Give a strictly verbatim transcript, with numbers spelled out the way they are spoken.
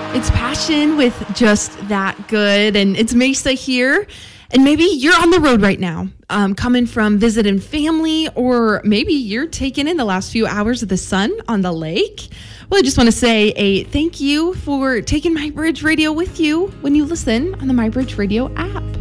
It's Passion with Just That Good, and it's Mesa here. And maybe you're on the road right now, um, coming from visiting family, or maybe you're taking in the last few hours of the sun on the lake. Well, I just want to say a thank you for taking MyBridge Radio with you when you listen on the MyBridge Radio app.